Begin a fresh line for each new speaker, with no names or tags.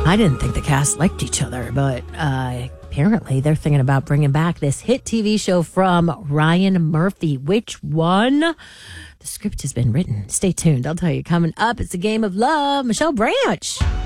I didn't think the cast liked each other, but apparently they're thinking about bringing back this hit TV show from Ryan Murphy. Which one? The script has been written. Stay tuned. I'll tell you coming up. It's a Game of Love. Michelle Branch.